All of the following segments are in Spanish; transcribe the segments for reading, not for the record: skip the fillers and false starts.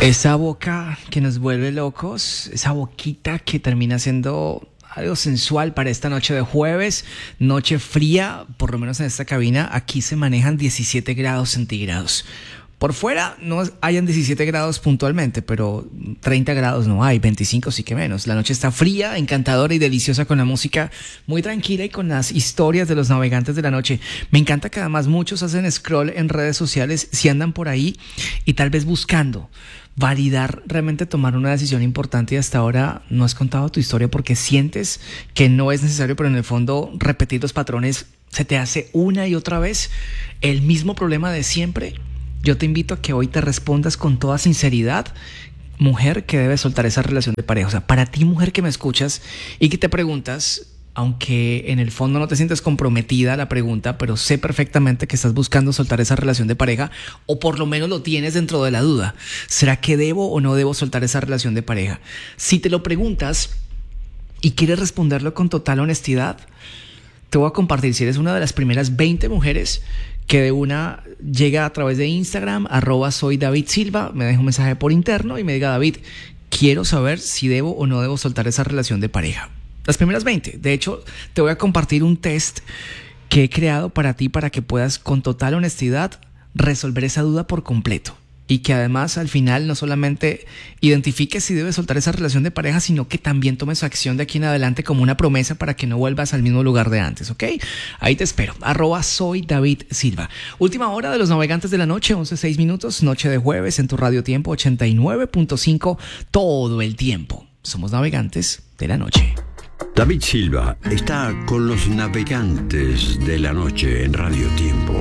Esa boca que nos vuelve locos, esa boquita que termina siendo algo sensual para esta noche de jueves, noche fría, por lo menos en esta cabina, aquí se manejan 17 grados centígrados. Por fuera no hayan 17 grados puntualmente, pero 30 grados no hay, 25 sí que menos. La noche está fría, encantadora y deliciosa con la música muy tranquila y con las historias de los navegantes de la noche. Me encanta que además muchos hacen scroll en redes sociales si andan por ahí y tal vez buscando validar, realmente tomar una decisión importante y hasta ahora no has contado tu historia porque sientes que no es necesario, pero en el fondo repetir los patrones se te hace una y otra vez el mismo problema de siempre. Yo te invito a que hoy te respondas con toda sinceridad, mujer que debe soltar esa relación de pareja. O sea, para ti, mujer que me escuchas y que te preguntas, aunque en el fondo no te sientes comprometida a la pregunta, pero sé perfectamente que estás buscando soltar esa relación de pareja, o por lo menos lo tienes dentro de la duda. ¿Será que debo o no debo soltar esa relación de pareja? Si te lo preguntas y quieres responderlo con total honestidad, te voy a compartir, si eres una de las primeras 20 mujeres que de una llega a través de Instagram, @soydavidsilva, me deja un mensaje por interno y me diga: David, quiero saber si debo o no debo soltar esa relación de pareja. Las primeras 20. De hecho, te voy a compartir un test que he creado para ti para que puedas con total honestidad resolver esa duda por completo. Y que además al final no solamente identifiques si debes soltar esa relación de pareja, sino que también tomes acción de aquí en adelante como una promesa para que no vuelvas al mismo lugar de antes, ¿ok? Ahí te espero. @soydavidsilva. Última hora de los navegantes de la noche, 11:06 minutos, noche de jueves en tu Radio Tiempo 89.5, todo el tiempo. Somos navegantes de la noche. David Silva está con los navegantes de la noche en Radio Tiempo.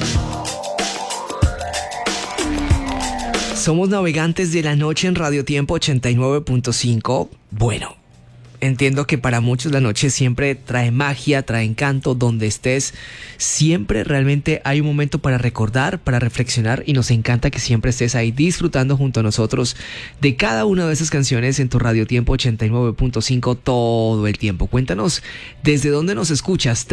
Somos navegantes de la noche en Radio Tiempo 89.5. Bueno, entiendo que para muchos la noche siempre trae magia, trae encanto. Donde estés, siempre realmente hay un momento para recordar, para reflexionar, y nos encanta que siempre estés ahí disfrutando junto a nosotros de cada una de esas canciones en tu Radio Tiempo 89.5 todo el tiempo. Cuéntanos desde dónde nos escuchas.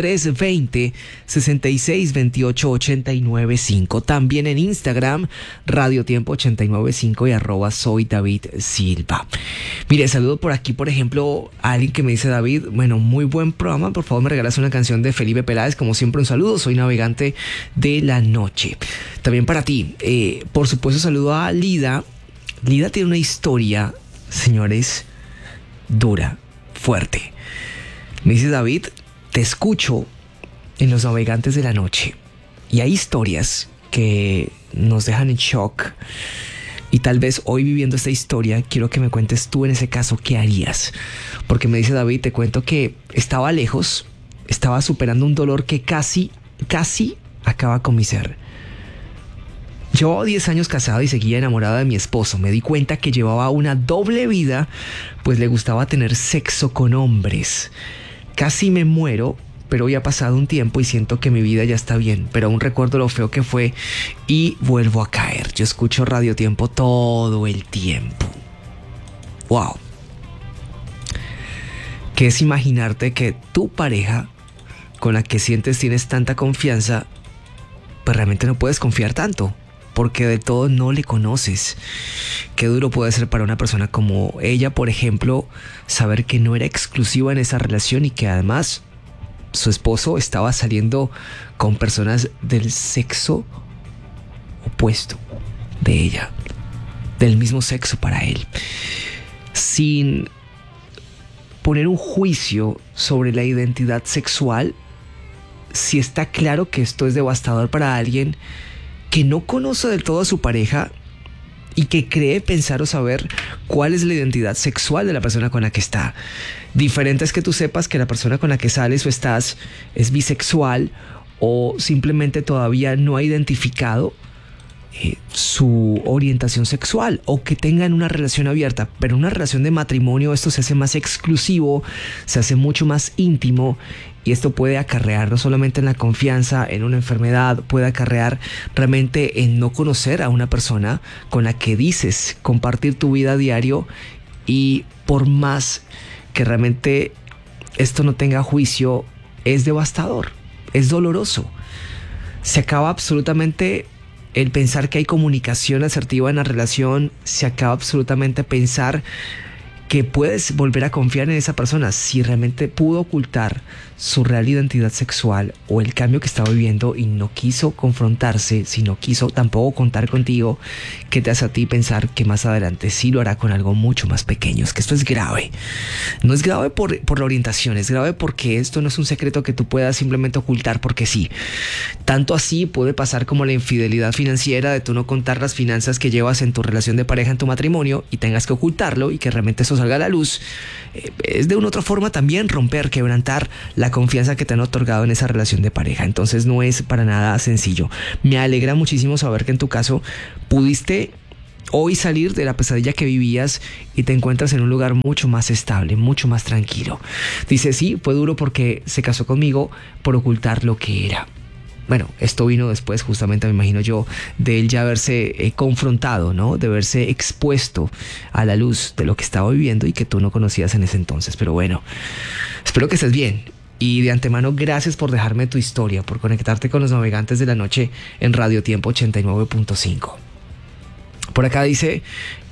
320-6628-895. También en Instagram, Radio Tiempo 895 y @soydavidsilva. Mire, saludo por aquí, por ejemplo, a alguien que me dice: David, bueno, muy buen programa, por favor me regalas una canción de Felipe Peláez. Como siempre, un saludo, soy navegante de la noche. También para ti, por supuesto, saludo a Lida. Lida tiene una historia, señores, dura, fuerte. Me dice: David, te escucho en los navegantes de la noche y hay historias que nos dejan en shock. Y tal vez hoy, viviendo esta historia, quiero que me cuentes tú en ese caso qué harías. Porque me dice: David, te cuento que estaba lejos, estaba superando un dolor que casi acaba con mi ser. Llevaba 10 años casada y seguía enamorada de mi esposo. Me di cuenta que llevaba una doble vida, pues le gustaba tener sexo con hombres. Casi me muero, pero hoy ha pasado un tiempo y siento que mi vida ya está bien, pero aún recuerdo lo feo que fue y vuelvo a caer. Yo escucho Radio Tiempo todo el tiempo. Wow. ¿Qué es imaginarte que tu pareja, con la que sientes tienes tanta confianza, pues realmente no puedes confiar tanto? Porque de todo no le conoces. Qué duro puede ser para una persona como ella, por ejemplo, saber que no era exclusiva en esa relación y que además su esposo estaba saliendo con personas del sexo opuesto de ella, del mismo sexo para él, sin poner un juicio sobre la identidad sexual. Si está claro que esto es devastador para alguien que no conoce del todo a su pareja y que cree pensar o saber cuál es la identidad sexual de la persona con la que está. Diferente es que tú sepas que la persona con la que sales o estás es bisexual, o simplemente todavía no ha identificado su orientación sexual, o que tengan una relación abierta. Pero una relación de matrimonio, esto se hace más exclusivo, se hace mucho más íntimo, y esto puede acarrear no solamente en la confianza, en una enfermedad, puede acarrear realmente en no conocer a una persona con la que dices compartir tu vida a diario. Y por más que realmente esto no tenga juicio, es devastador, es doloroso. Se acaba absolutamente el pensar que hay comunicación asertiva en la relación, se acaba absolutamente pensar que puedes volver a confiar en esa persona si realmente pudo ocultar su real identidad sexual o el cambio que estaba viviendo y no quiso confrontarse, si no quiso tampoco contar contigo, que te hace a ti pensar que más adelante sí lo hará con algo mucho más pequeño. Es que esto es grave. No es grave por la orientación, es grave porque esto no es un secreto que tú puedas simplemente ocultar porque sí. Tanto así puede pasar como la infidelidad financiera, de tú no contar las finanzas que llevas en tu relación de pareja, en tu matrimonio, y tengas que ocultarlo y que realmente eso salga a la luz. Es de una otra forma también romper, quebrantar la confianza que te han otorgado en esa relación de pareja. Entonces no es para nada sencillo. Me alegra muchísimo saber que en tu caso pudiste hoy salir de la pesadilla que vivías y te encuentras en un lugar mucho más estable, mucho más tranquilo. Dice, sí, fue duro porque se casó conmigo por ocultar lo que era. Bueno, esto vino después, justamente me imagino yo, de él ya haberse confrontado, ¿no? De verse expuesto a la luz de lo que estaba viviendo y que tú no conocías en ese entonces. Pero bueno, espero que estés bien. Y de antemano, gracias por dejarme tu historia, por conectarte con los navegantes de la noche en Radio Tiempo 89.5. Por acá dice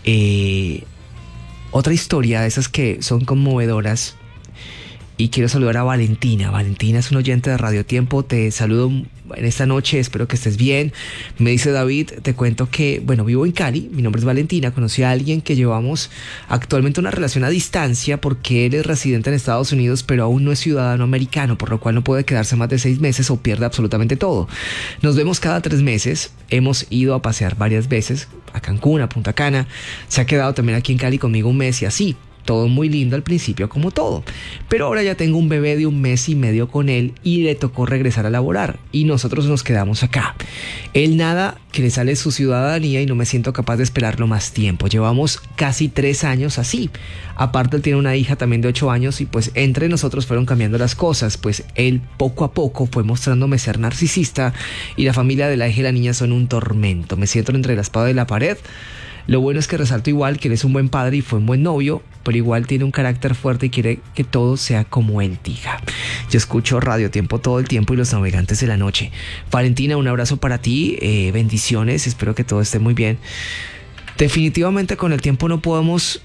otra historia de esas que son conmovedoras. Y quiero saludar a Valentina. Valentina es un oyente de Radio Tiempo. Te saludo en esta noche, espero que estés bien. Me dice David, te cuento que, bueno, vivo en Cali, mi nombre es Valentina. Conocí a alguien que llevamos actualmente una relación a distancia porque él es residente en Estados Unidos, pero aún no es ciudadano americano, por lo cual no puede quedarse más de 6 meses o pierde absolutamente todo. Nos vemos cada 3 meses. Hemos ido a pasear varias veces a Cancún, a Punta Cana. Se ha quedado también aquí en Cali conmigo 1 mes y así. Todo muy lindo al principio, como todo. Pero ahora ya tengo un bebé de 1 mes y medio con él y le tocó regresar a laborar. Y nosotros nos quedamos acá. Él nada que le sale su ciudadanía y no me siento capaz de esperarlo más tiempo. Llevamos casi 3 años así. Aparte él tiene una hija también de 8 años y pues entre nosotros fueron cambiando las cosas. Pues él poco a poco fue mostrándome ser narcisista y la familia de la hija y la niña son un tormento. Me siento entre la espada y la pared. Lo bueno es que resalto igual que él es un buen padre y fue un buen novio, pero igual tiene un carácter fuerte y quiere que todo sea como él diga. Yo escucho Radio Tiempo todo el tiempo y los navegantes de la noche. Valentina, un abrazo para ti, bendiciones, espero que todo esté muy bien. Definitivamente con el tiempo no podemos,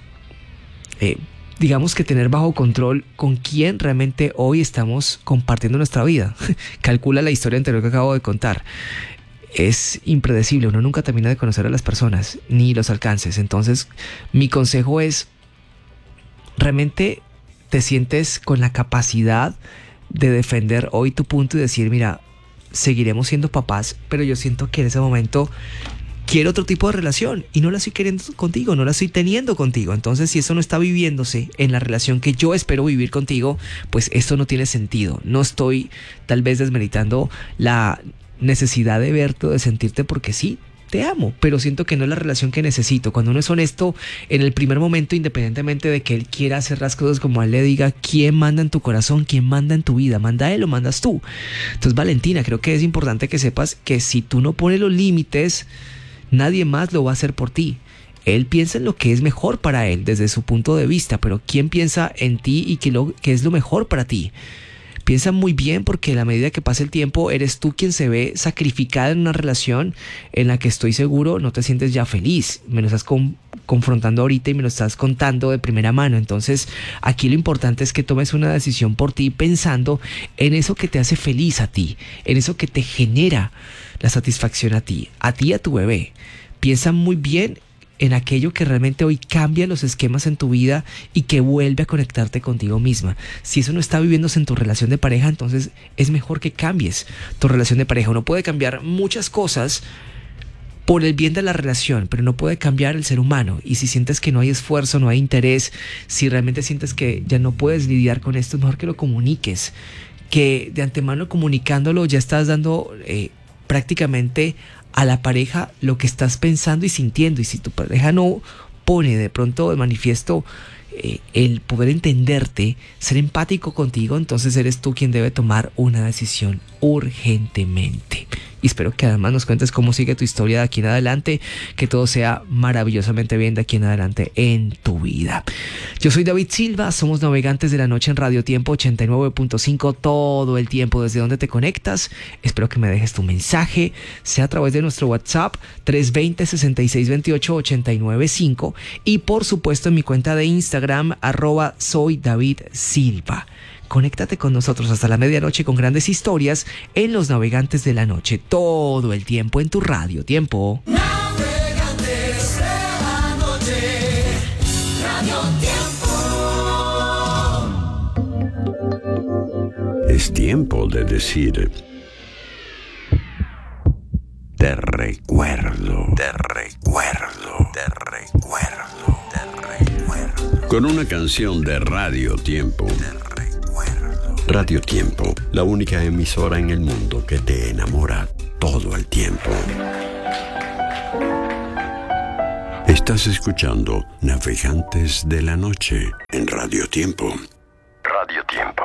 digamos que tener bajo control con quién realmente hoy estamos compartiendo nuestra vida. Calcula la historia anterior que acabo de contar. Es impredecible, uno nunca termina de conocer a las personas, ni los alcances. Entonces, mi consejo es, realmente te sientes con la capacidad de defender hoy tu punto y decir, mira, seguiremos siendo papás, pero yo siento que en ese momento quiero otro tipo de relación y no la estoy queriendo contigo, no la estoy teniendo contigo. Entonces, si eso no está viviéndose en la relación que yo espero vivir contigo, pues esto no tiene sentido. No estoy tal vez desmeritando la necesidad de verte o de sentirte porque sí, te amo, pero siento que no es la relación que necesito. Cuando uno es honesto en el primer momento, independientemente de que él quiera hacer las cosas como a él le diga, ¿quién manda en tu corazón? ¿Quién manda en tu vida? ¿Manda él o mandas tú? Entonces, Valentina, creo que es importante que sepas que si tú no pones los límites, nadie más lo va a hacer por ti. Él piensa en lo que es mejor para él desde su punto de vista, pero ¿quién piensa en ti y qué es lo mejor para ti? Piensa muy bien porque a la medida que pasa el tiempo eres tú quien se ve sacrificada en una relación en la que estoy seguro no te sientes ya feliz. Me lo estás confrontando ahorita y me lo estás contando de primera mano. Entonces aquí lo importante es que tomes una decisión por ti pensando en eso que te hace feliz a ti, en eso que te genera la satisfacción a ti y a tu bebé. Piensa muy bien en aquello que realmente hoy cambia los esquemas en tu vida y que vuelve a conectarte contigo misma. Si eso no está viviéndose en tu relación de pareja, entonces es mejor que cambies tu relación de pareja. Uno puede cambiar muchas cosas por el bien de la relación, pero no puede cambiar el ser humano. Y si sientes que no hay esfuerzo, no hay interés, si realmente sientes que ya no puedes lidiar con esto, es mejor que lo comuniques. Que de antemano comunicándolo ya estás dando prácticamente a la pareja lo que estás pensando y sintiendo. Y si tu pareja no pone de pronto de manifiesto el poder entenderte, ser empático contigo, entonces eres tú quien debe tomar una decisión urgentemente. y espero que además nos cuentes cómo sigue tu historia de aquí en adelante, que todo sea maravillosamente bien de aquí en adelante en tu vida. Yo soy David Silva, somos Navegantes de la Noche en Radio Tiempo 89.5 todo el tiempo. ¿Desde dónde te conectas? Espero que me dejes tu mensaje, sea a través de nuestro WhatsApp 320-6628-895 y por supuesto en mi cuenta de Instagram @soydavidsilva. Conéctate con nosotros hasta la medianoche con grandes historias en Los Navegantes de la Noche, todo el tiempo en tu Radio Tiempo. Navegantes de la Noche, Radio Tiempo. Es tiempo de decir: te recuerdo, te recuerdo, te recuerdo, te recuerdo. Con una canción de Radio Tiempo. Radio Tiempo, la única emisora en el mundo que te enamora todo el tiempo. Estás escuchando Navegantes de la Noche en Radio Tiempo. Radio Tiempo.